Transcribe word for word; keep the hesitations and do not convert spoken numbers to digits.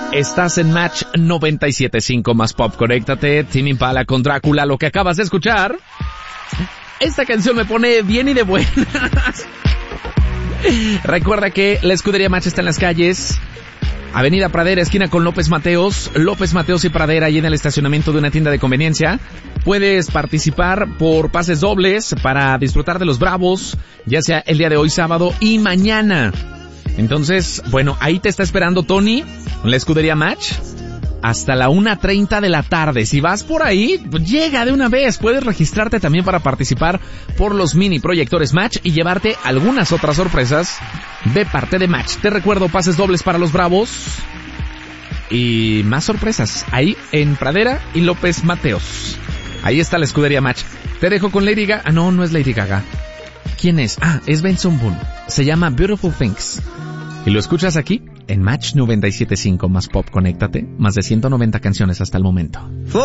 Estás en Match noventa y siete punto cinco más Pop. Conéctate, Tame Impala con Drácula. Lo que acabas de escuchar, esta canción me pone bien y de buenas. Recuerda que la escudería Match está en las calles Avenida Pradera, esquina con López Mateos, López Mateos y Pradera, ahí en el estacionamiento de una tienda de conveniencia. Puedes participar por pases dobles para disfrutar de los Bravos, ya sea el día de hoy sábado y mañana. Entonces, bueno, ahí te está esperando Tony, la escudería Match, hasta la una treinta de la tarde. Si vas por ahí, llega de una vez. Puedes registrarte también para participar por los mini proyectores Match y llevarte algunas otras sorpresas de parte de Match. Te recuerdo, pases dobles para los Bravos y más sorpresas ahí en Pradera y López Mateos. Ahí está la escudería Match. Te dejo con Lady Gaga. Ah, no, no es Lady Gaga. ¿Quién es? Ah, es Benson Boone. Se llama Beautiful Things. Y lo escuchas aquí en Match noventa y siete punto cinco más Pop. Conéctate. Más de ciento noventa canciones hasta el momento.